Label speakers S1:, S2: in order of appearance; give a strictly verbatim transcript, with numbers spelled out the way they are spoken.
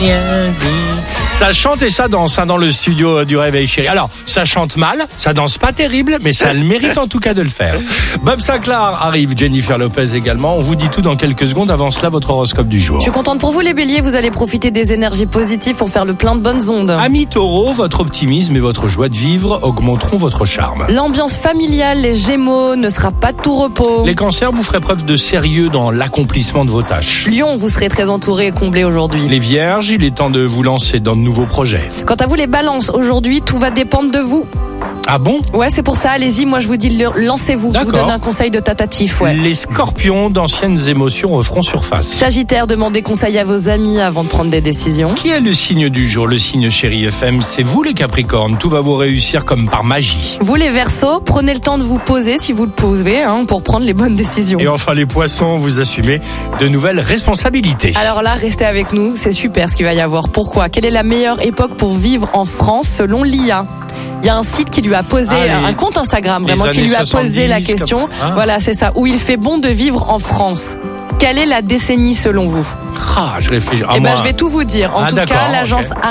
S1: rien dit. Ça chante et ça danse hein, dans le studio du Réveil Chéri. Alors, ça chante mal, ça danse pas terrible, mais ça le mérite en tout cas de le faire. Bob Sinclair arrive, Jennifer Lopez également. On vous dit tout dans quelques secondes. Avant cela, votre horoscope du jour.
S2: Je suis contente pour vous les béliers, vous allez profiter des énergies positives pour faire le plein de bonnes ondes.
S1: Amis taureaux, votre optimisme et votre joie de vivre augmenteront votre charme.
S2: L'ambiance familiale, les gémeaux, ne sera pas de tout repos.
S1: Les cancers, vous ferez preuve de sérieux dans l'accomplissement de vos tâches.
S2: Lion, vous serez très entouré et comblé aujourd'hui.
S1: Les vierges, il est temps de vous lancer dans de nouveaux projets.
S2: Quant à vous les balances, aujourd'hui, tout va dépendre de vous.
S1: Ah bon ?
S2: Ouais, c'est pour ça, allez-y, moi je vous dis, lancez-vous.
S1: D'accord.
S2: Je vous donne un conseil de tatatif, ouais.
S1: Les scorpions, d'anciennes émotions referont surface.
S2: Sagittaire, demandez conseil à vos amis avant de prendre des décisions.
S1: Qui est le signe du jour ? Le signe Chéri F M, c'est vous les capricornes. Tout va vous réussir comme par magie.
S2: Vous les verseaux, prenez le temps de vous poser si vous le pouvez hein, pour prendre les bonnes décisions.
S1: Et enfin les poissons, vous assumez de nouvelles responsabilités.
S2: Alors là, restez avec nous, c'est super ce qu'il va y avoir. Pourquoi ? Quelle est la meilleure époque pour vivre en France selon l'I A ? Il y a un site qui lui a posé,
S1: ah, les,
S2: un compte Instagram vraiment, qui lui a posé la question.
S1: Ah.
S2: Voilà, c'est ça, où il fait bon de vivre en France. Quelle est la décennie selon vous ?
S1: Ah, je réfléchis. Ah,
S2: Eh ben,
S1: moi...
S2: je vais tout vous dire. En
S1: ah,
S2: tout cas, l'agence
S1: okay.